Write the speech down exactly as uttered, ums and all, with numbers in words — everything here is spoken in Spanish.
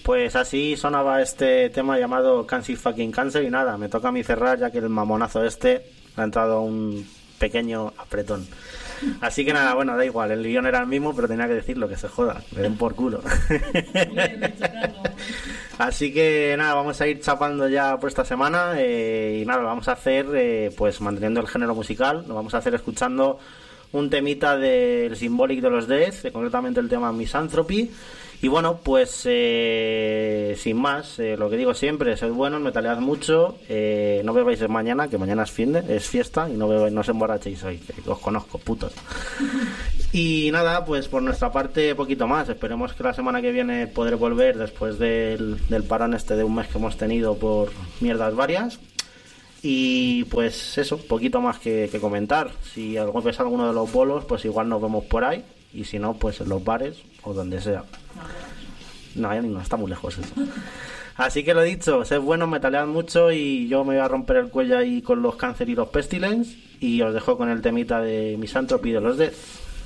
Pues así sonaba este tema llamado Cancer Fucking Cancer y nada, me toca a mí cerrar ya que el mamonazo este ha entrado un pequeño apretón. Así que nada, bueno, da igual, el guión era el mismo, pero tenía que decirlo, que se joda, me den por culo. Así que nada, vamos a ir chapando ya por esta semana eh, y nada, lo vamos a hacer eh, pues manteniendo el género musical, lo vamos a hacer escuchando un temita del Symbolic de los Death, eh, concretamente el tema Misanthropy. Y bueno, pues eh, sin más, eh, lo que digo siempre, sed buenos, metalead mucho, eh, no bebáis mañana, que mañana es fin de, es fiesta, y no bebáis, no os emborrachéis hoy, que os conozco, putos. Y nada, pues por nuestra parte, poquito más. Esperemos que la semana que viene podré volver después del, del parón este de un mes que hemos tenido por mierdas varias. Y pues eso, poquito más que, que comentar. Si algo ves alguno de los bolos, pues igual nos vemos por ahí. Y si no, pues en los bares o donde sea. No, ya ni no, está muy lejos eso. Así que lo dicho, sed buenos, metalead mucho y yo me voy a romper el cuello ahí con los Cáncer y los Pestilence y os dejo con el temita de Misanthropy de los Death.